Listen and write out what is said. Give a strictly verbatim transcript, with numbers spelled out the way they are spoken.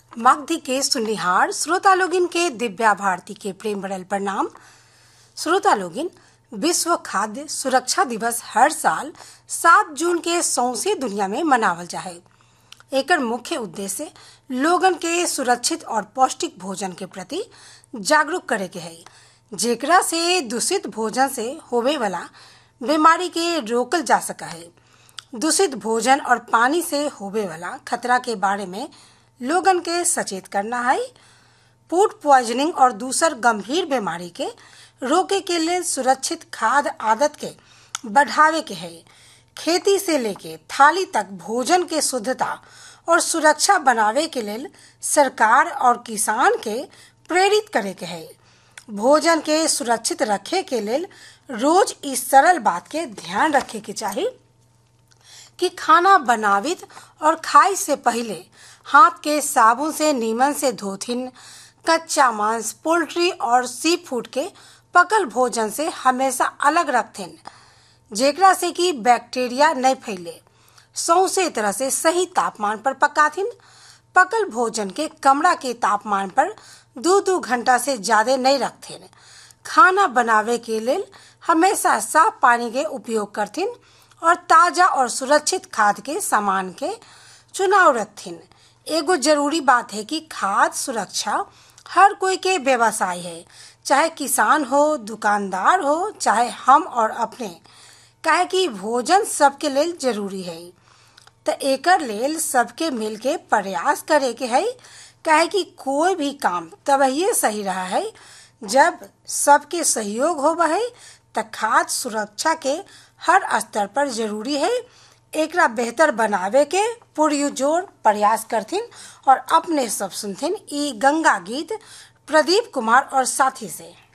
मगधी के सुनिहार श्रोता लोगिन के दिव्या भारती के प्रेम भरल प्रणाम। श्रोता लोगिन, विश्व खाद्य सुरक्षा दिवस हर साल सात जून के सौंसे दुनिया में मनावल जाए। एकर मुख्य उद्देश्य लोगन के सुरक्षित और पौष्टिक भोजन के प्रति जागरूक करे के है, जेकरा से दूषित भोजन से होवे वाला बीमारी के रोकल जा सका है। दूषित भोजन और पानी से होवे वाला खतरा के बारे में लोगन के सचेत करना है। फूड पॉइजनिंग और दूसर गंभीर बीमारी के रोके के लिए सुरक्षित खाद्य आदत के बढ़ावे के है। खेती से लेके थाली तक भोजन के शुद्धता और सुरक्षा बनावे के लिए सरकार और किसान के प्रेरित करे के है। भोजन के सुरक्षित रखे के लिए रोज इस सरल बात के ध्यान रखे के चाहिए कि खाना बनावित और खाई से पहले हाथ के साबुन से नीमन से धोथिन। कच्चा मांस, पोल्ट्री और सी फूड के पकल भोजन से हमेशा अलग रखथिन, जेकरा से कि बैक्टीरिया नहीं फैले। सौंसे तरह से सही तापमान पर पकाथिन। पकल भोजन के कमरा के तापमान पर दो दो घंटा से ज्यादा नहीं रखथिन। खाना बनावे के लिए हमेशा साफ पानी के उपयोग करथिन और ताजा और सुरक्षित खाद्य के सामान के चुनाव रखथिन। एगो जरूरी बात है कि खाद्य सुरक्षा हर कोई के व्यवसाय है, चाहे किसान हो, दुकानदार हो, चाहे हम और अपने, काहे कि भोजन सबके लेल जरूरी है। तो एकर लेल सबके मिल के प्रयास करे के है, काहे कि कोई भी काम तभी सही रहा है जब सबके सहयोग होवा है। तो खाद्य सुरक्षा के हर स्तर पर जरूरी है। एकरा बेहतर बनावे के पुरजोर प्रयास करथिन और अपने सब सुनथिन। ई गंगा गीत प्रदीप कुमार और साथी से।